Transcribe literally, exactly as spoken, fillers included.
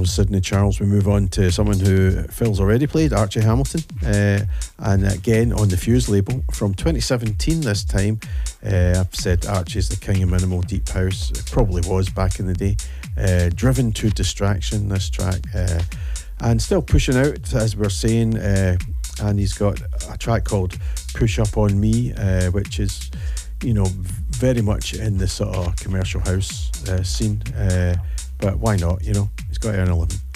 of Sydney Charles, we move on to someone who Phil's already played, Archie Hamilton, uh, and again on the Fuse label from twenty seventeen this time. uh, I've said Archie's the king of minimal deep house. It probably was back in the day. uh, Driven to Distraction, this track, uh, and still pushing out, as we're saying, uh, and he's got a track called Push Up On Me, uh, which is, you know, very much in the sort of commercial house uh, scene, uh, but why not, you know, he's got to earn a living.